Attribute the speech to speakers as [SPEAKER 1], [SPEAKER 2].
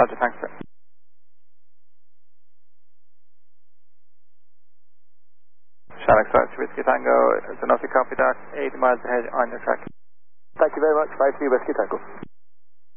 [SPEAKER 1] Roger, thanks, sir. Shall Express Whiskey Tango, Zanussi copy that, 80 miles ahead on your track.
[SPEAKER 2] Thank you very much, 53 Whiskey Tango.